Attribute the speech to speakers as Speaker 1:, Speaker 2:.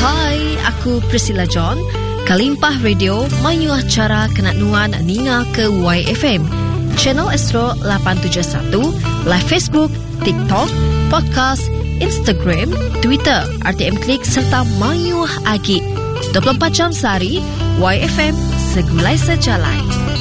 Speaker 1: Hai, aku Priscilla John. Kalimpah Radio mayu acara kenaknuan Nina ke YFM. Channel Astro 871, live Facebook, TikTok, podcast, Instagram, Twitter, RTM Klik serta mayu agi. 24 jam sehari, YFM segulai sejalai.